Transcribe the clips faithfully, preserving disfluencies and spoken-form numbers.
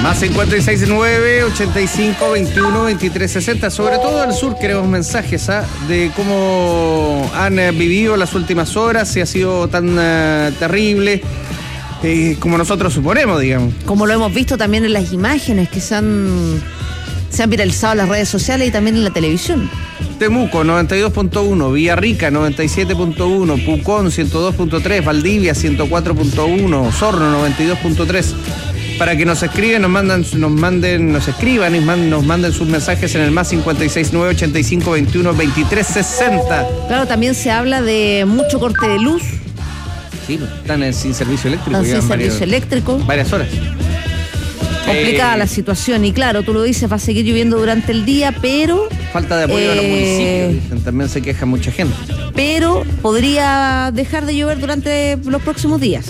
Más cincuenta y seis nueve, ochenta y cinco, veintiuno, veintitrés, sesenta. Sobre todo al sur queremos mensajes ¿ah? de cómo han eh, vivido las últimas horas, si ha sido tan eh, terrible eh, como nosotros suponemos, digamos. Como lo hemos visto también en las imágenes que se han, se han viralizado en las redes sociales y también en la televisión. Temuco noventa y dos punto uno, Villarrica noventa y siete punto uno, Pucón ciento dos punto tres, Valdivia ciento cuatro punto uno, Osorno noventa y dos punto tres. Para que nos escriben, nos mandan, nos manden, nos escriban y man, nos manden sus mensajes en el más cincuenta y seis nueve, ochenta y cinco, veintiuno, veintitrés, sesenta. Claro, también se habla de mucho corte de luz. Sí, están en, sin servicio eléctrico. Están sin varios, servicio eléctrico. Varias horas. Complicada eh, la situación y claro, tú lo dices, va a seguir lloviendo durante el día, pero... Falta de apoyo eh, a los municipios, dicen, también se queja mucha gente. Pero podría dejar de llover durante los próximos días.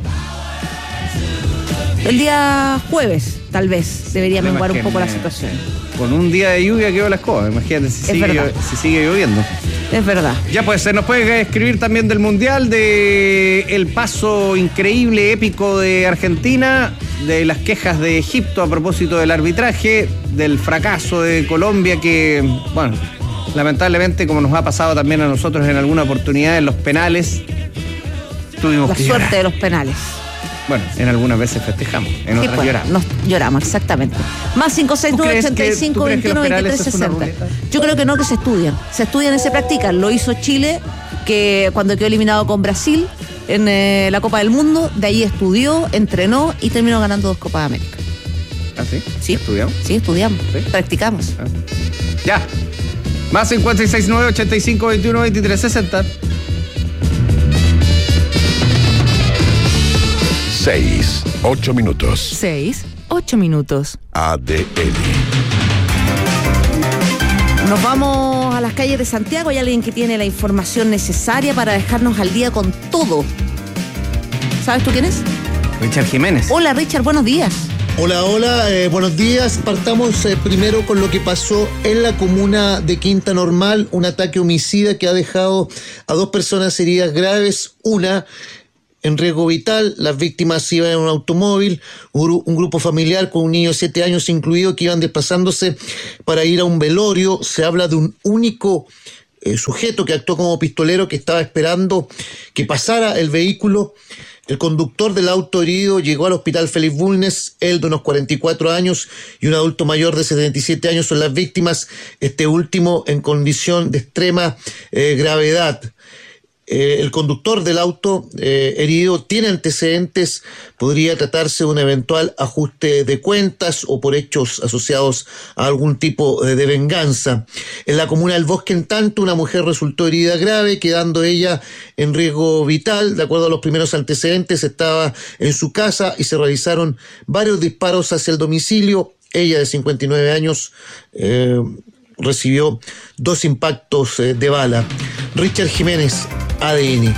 El día jueves, tal vez, debería menguar un poco la situación. Con un día de lluvia quedó la escoba, imagínate si sigue, si sigue lloviendo. Es verdad. Ya pues, se nos puede escribir también del Mundial, de el paso increíble, épico de Argentina, de las quejas de Egipto a propósito del arbitraje, del fracaso de Colombia que, bueno, lamentablemente, como nos ha pasado también a nosotros en alguna oportunidad en los penales, tuvimos la que suerte llorar. de los penales. Bueno, en algunas veces festejamos, en otras pues, lloramos. Nos lloramos, exactamente. Más cinco seis nueve, ochenta y cinco, veintiuno, veintitrés, sesenta. Yo creo que no, que se estudian. Se estudian y se practican. Lo hizo Chile, que cuando quedó eliminado con Brasil en eh, la Copa del Mundo, de ahí estudió, entrenó y terminó ganando dos Copas de América. ¿Ah, sí? Sí. ¿Estudiamos? Sí, estudiamos. ¿Sí? Practicamos. Ah. Ya. Más cincuenta y seis nueve, ochenta y cinco, veintiuno, veintitrés, sesenta. Seis, ocho minutos. Seis, ocho minutos. A D N. Nos vamos a las calles de Santiago. Hay alguien que tiene la información necesaria para dejarnos al día con todo. ¿Sabes tú quién es? Richard Jiménez. Hola Richard, buenos días. Hola, hola, eh, buenos días. Partamos eh, primero con lo que pasó en la comuna de Quinta Normal, un ataque homicida que ha dejado a dos personas heridas graves, una en riesgo vital. Las víctimas iban en un automóvil, un, un grupo familiar con un niño de siete años incluido que iban desplazándose para ir a un velorio. Se habla de un único eh, sujeto que actuó como pistolero que estaba esperando que pasara el vehículo. El conductor del auto herido llegó al hospital Félix Bulnes, él de unos cuarenta y cuatro años y un adulto mayor de setenta y siete años son las víctimas, este último en condición de extrema eh, gravedad. Eh, el conductor del auto eh, herido tiene antecedentes, podría tratarse de un eventual ajuste de cuentas o por hechos asociados a algún tipo de, de venganza. En la comuna del Bosque, en tanto, una mujer resultó herida grave, quedando ella en riesgo vital. De acuerdo a los primeros antecedentes, estaba en su casa y se realizaron varios disparos hacia el domicilio. Ella, de cincuenta y nueve años, eh, recibió dos impactos eh, de bala. Richard Jiménez, A D N.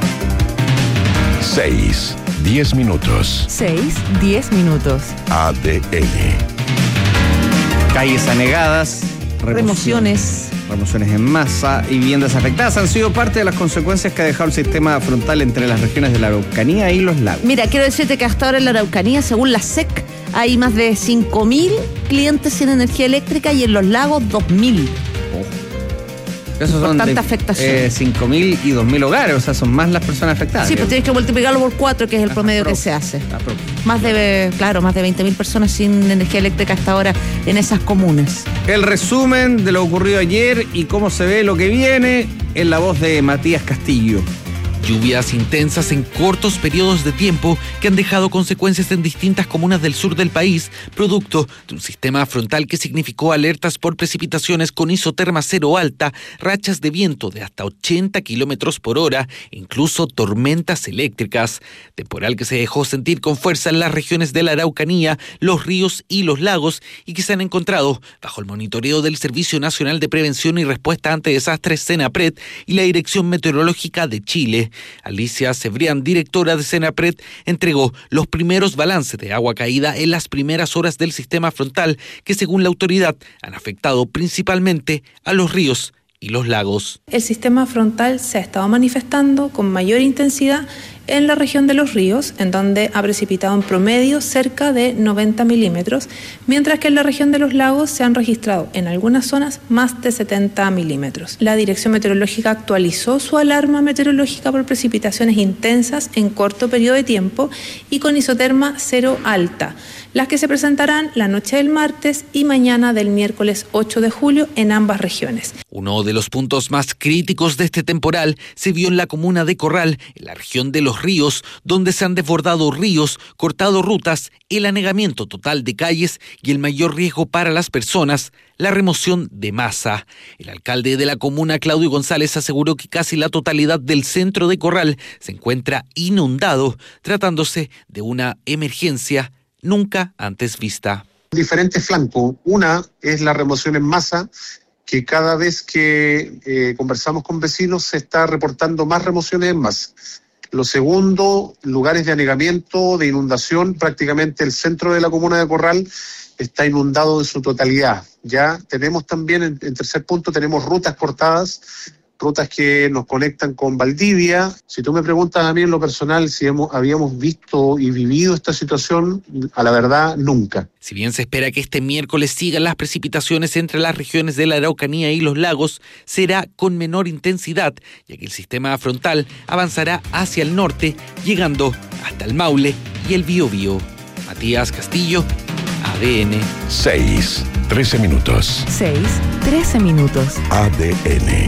Seis, diez minutos. Seis, diez minutos. A D N. Calles anegadas, Remociones. remociones en masa y viviendas afectadas han sido parte de las consecuencias que ha dejado el sistema frontal entre las regiones de la Araucanía y los lagos. Mira, quiero decirte que hasta ahora en la Araucanía, según la S E C, hay más de cinco mil clientes sin energía eléctrica y en los lagos dos mil. Esos son tanta de, afectación. Eh, cinco mil y dos mil hogares, o sea, son más las personas afectadas. Sí, pues tienes que multiplicarlo por cuatro, que es el Ajá, promedio pro, que se hace. ah, pro. Más de, claro, más de veinte mil personas sin energía eléctrica hasta ahora en esas comunas. El resumen de lo ocurrido ayer y cómo se ve lo que viene en la voz de Matías Castillo. Lluvias intensas en cortos periodos de tiempo que han dejado consecuencias en distintas comunas del sur del país, producto de un sistema frontal que significó alertas por precipitaciones con isoterma cero alta, rachas de viento de hasta ochenta kilómetros por hora e incluso tormentas eléctricas. Temporal que se dejó sentir con fuerza en las regiones de la Araucanía, los ríos y los lagos y que se han encontrado bajo el monitoreo del Servicio Nacional de Prevención y Respuesta ante Desastres Senapred y la Dirección Meteorológica de Chile. Alicia Cebrián, directora de Senapred, entregó los primeros balances de agua caída en las primeras horas del sistema frontal que, según la autoridad, han afectado principalmente a los ríos y los lagos. El sistema frontal se ha estado manifestando con mayor intensidad en la región de los ríos, en donde ha precipitado en promedio cerca de noventa milímetros, mientras que en la región de los lagos se han registrado en algunas zonas más de setenta milímetros. La Dirección Meteorológica actualizó su alarma meteorológica por precipitaciones intensas en corto periodo de tiempo y con isoterma cero alta, las que se presentarán la noche del martes y mañana del miércoles ocho de julio en ambas regiones. Uno de los puntos más críticos de este temporal se vio en la comuna de Corral, en la región de los ríos, donde se han desbordado ríos, cortado rutas, el anegamiento total de calles y el mayor riesgo para las personas, la remoción de masa. El alcalde de la comuna, Claudio González, aseguró que casi la totalidad del centro de Corral se encuentra inundado, tratándose de una emergencia nunca antes vista. Diferentes flancos. Una es la remoción en masa, que cada vez que eh, conversamos con vecinos se está reportando más remociones en masa. Lo segundo, lugares de anegamiento, de inundación. Prácticamente el centro de la comuna de Corral está inundado en su totalidad. Ya tenemos también, en, en tercer punto, tenemos rutas cortadas, rutas que nos conectan con Valdivia. Si tú me preguntas a mí en lo personal si hemos, habíamos visto y vivido esta situación, a la verdad, nunca. Si bien se espera que este miércoles sigan las precipitaciones entre las regiones de la Araucanía y los lagos, será con menor intensidad, ya que el sistema frontal avanzará hacia el norte, llegando hasta el Maule y el Biobío. Matías Castillo, A D N. seis, trece minutos. seis, trece minutos. A D N.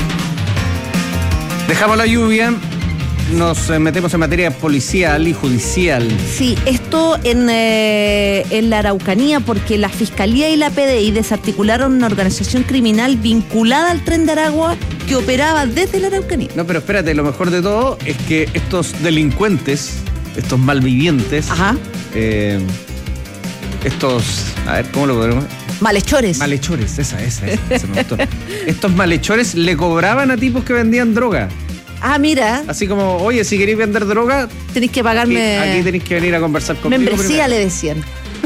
Dejamos la lluvia, nos eh, metemos en materia policial y judicial. Sí, esto en, eh, en la Araucanía, porque la Fiscalía y la P D I desarticularon una organización criminal vinculada al Tren de Aragua que operaba desde la Araucanía. No, pero espérate, lo mejor de todo es que estos delincuentes, estos malvivientes, Ajá. Eh, estos, a ver, ¿cómo lo podemos...? Malhechores. Malhechores, esa, esa, esa, se me gustó. Estos malhechores le cobraban a tipos que vendían droga. Ah, mira. Así como, oye, si queréis vender droga, tenéis que pagarme. Aquí, aquí tenéis que venir a conversar conmigo. Membresía primero. le decían.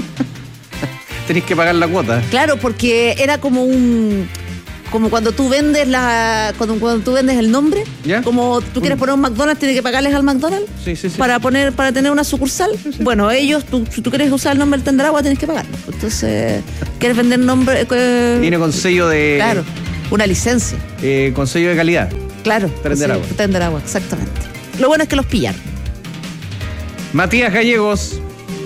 Tenéis que pagar la cuota. Claro, porque era como un. Como cuando tú vendes la. Cuando, cuando tú vendes el nombre. ¿Ya? Como tú quieres poner un McDonald's, tienes que pagarles al McDonald's. Sí, sí, sí. Para poner, para tener una sucursal. Sí, sí. Bueno, ellos, tú, si tú quieres usar el nombre del Tren de Aragua, tienes que pagarlo. Entonces, ¿quieres vender nombre? Eh, Viene con sello de. Claro, una licencia. Eh, con sello de calidad. Claro. Tren de Aragua. Tren de Aragua, exactamente. Lo bueno es que los pillaron. Matías Gallegos.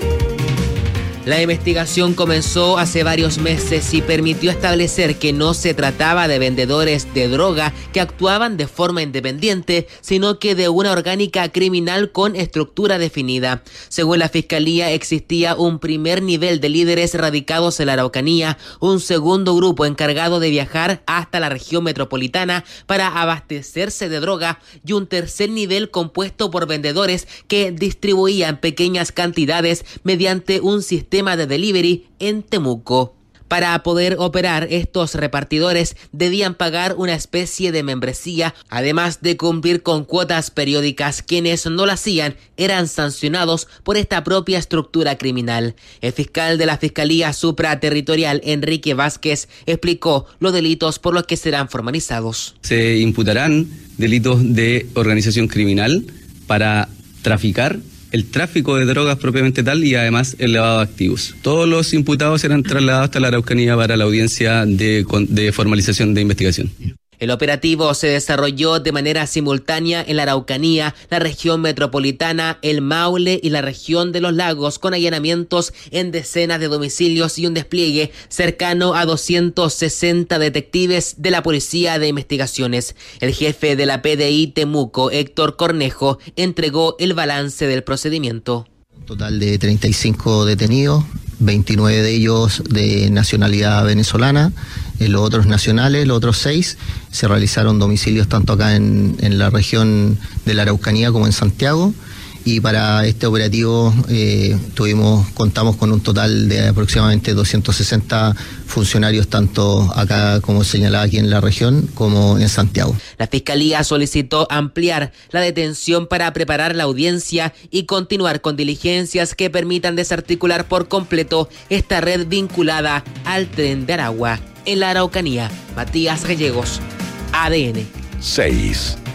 La investigación comenzó hace varios meses y permitió establecer que no se trataba de vendedores de droga que actuaban de forma independiente, sino que de una orgánica criminal con estructura definida. Según la Fiscalía, existía un primer nivel de líderes radicados en la Araucanía, un segundo grupo encargado de viajar hasta la región metropolitana para abastecerse de droga y un tercer nivel compuesto por vendedores que distribuían pequeñas cantidades mediante un sistema de delivery en Temuco. Para poder operar, estos repartidores debían pagar una especie de membresía, además de cumplir con cuotas periódicas. Quienes no lo hacían eran sancionados por esta propia estructura criminal. El fiscal de la Fiscalía Supraterritorial, Enrique Vázquez, explicó los delitos por los que serán formalizados. Se imputarán delitos de organización criminal para traficar, el tráfico de drogas propiamente tal y además el lavado de activos. Todos los imputados serán trasladados hasta la Araucanía para la audiencia de, de formalización de investigación. El operativo se desarrolló de manera simultánea en la Araucanía, la región metropolitana, el Maule y la región de los lagos, con allanamientos en decenas de domicilios y un despliegue cercano a doscientos sesenta detectives de la Policía de Investigaciones. El jefe de la P D I Temuco, Héctor Cornejo, entregó el balance del procedimiento. Un total de treinta y cinco detenidos, veintinueve de ellos de nacionalidad venezolana, los otros nacionales, los otros seis, se realizaron domicilios tanto acá en, en la región de la Araucanía como en Santiago, y para este operativo eh, tuvimos, contamos con un total de aproximadamente doscientos sesenta funcionarios, tanto acá como señalada aquí en la región como en Santiago. La Fiscalía solicitó ampliar la detención para preparar la audiencia y continuar con diligencias que permitan desarticular por completo esta red vinculada al Tren de Aragua. En la Araucanía, Matías Gallegos, A D N. seis,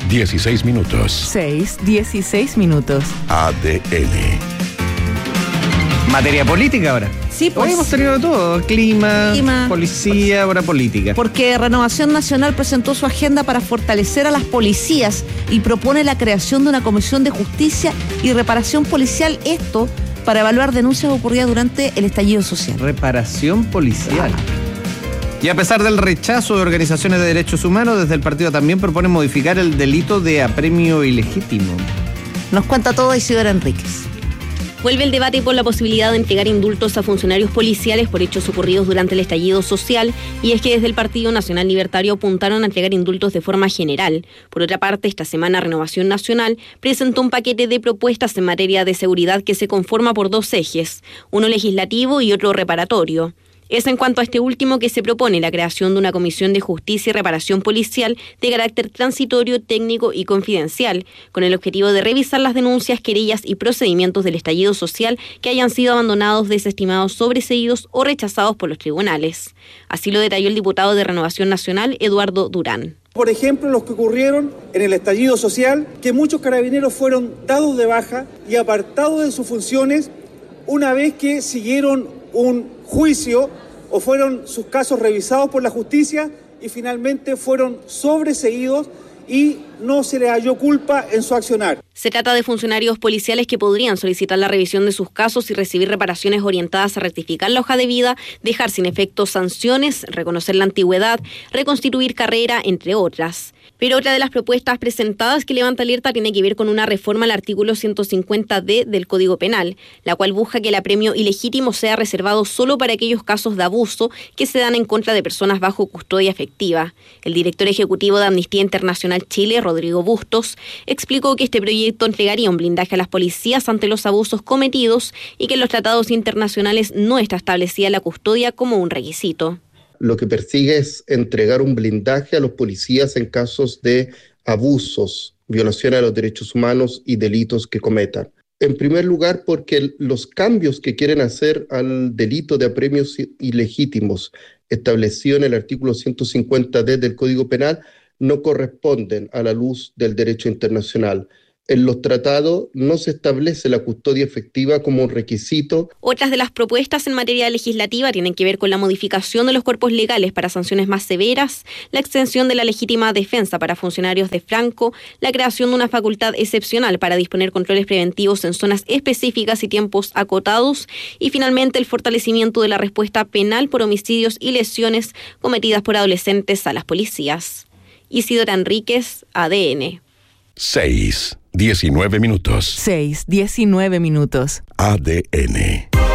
dieciséis minutos. seis, dieciséis minutos. A D N. Materia política ahora. Sí, pues. Hoy hemos tenido de todo: clima, Clima. policía, ahora política. Porque Renovación Nacional presentó su agenda para fortalecer a las policías y propone la creación de una comisión de justicia y reparación policial. Esto para evaluar denuncias ocurridas durante el estallido social. Reparación policial. Y a pesar del rechazo de organizaciones de derechos humanos, desde el partido también propone modificar el delito de apremio ilegítimo. Nos cuenta todo Isidora Enríquez. Vuelve el debate por la posibilidad de entregar indultos a funcionarios policiales por hechos ocurridos durante el estallido social, y es que desde el Partido Nacional Libertario apuntaron a entregar indultos de forma general. Por otra parte, esta semana Renovación Nacional presentó un paquete de propuestas en materia de seguridad que se conforma por dos ejes, uno legislativo y otro reparatorio. Es en cuanto a este último que se propone la creación de una comisión de justicia y reparación policial de carácter transitorio, técnico y confidencial, con el objetivo de revisar las denuncias, querellas y procedimientos del estallido social que hayan sido abandonados, desestimados, sobreseídos o rechazados por los tribunales. Así lo detalló el diputado de Renovación Nacional, Eduardo Durán. Por ejemplo, los que ocurrieron en el estallido social, que muchos carabineros fueron dados de baja y apartados de sus funciones una vez que siguieron un juicio o fueron sus casos revisados por la justicia y finalmente fueron sobreseídos y no se les halló culpa en su accionar. Se trata de funcionarios policiales que podrían solicitar la revisión de sus casos y recibir reparaciones orientadas a rectificar la hoja de vida, dejar sin efecto sanciones, reconocer la antigüedad, reconstituir carrera, entre otras. Pero otra de las propuestas presentadas que levanta alerta tiene que ver con una reforma al artículo ciento cincuenta D del Código Penal, la cual busca que el apremio ilegítimo sea reservado solo para aquellos casos de abuso que se dan en contra de personas bajo custodia efectiva. El director ejecutivo de Amnistía Internacional Chile, Rodrigo Bustos, explicó que este proyecto entregaría un blindaje a las policías ante los abusos cometidos y que en los tratados internacionales no está establecida la custodia como un requisito. Lo que persigue es entregar un blindaje a los policías en casos de abusos, violaciones a los derechos humanos y delitos que cometan. En primer lugar, porque los cambios que quieren hacer al delito de apremios ilegítimos establecido en el artículo ciento cincuenta D del Código Penal no corresponden a la luz del derecho internacional. En los tratados no se establece la custodia efectiva como un requisito. Otras de las propuestas en materia legislativa tienen que ver con la modificación de los cuerpos legales para sanciones más severas, la extensión de la legítima defensa para funcionarios de Franco, la creación de una facultad excepcional para disponer controles preventivos en zonas específicas y tiempos acotados, y finalmente el fortalecimiento de la respuesta penal por homicidios y lesiones cometidas por adolescentes a las policías. Isidora Enríquez, A D N. seis, diecinueve minutos. seis, diecinueve minutos. A D N.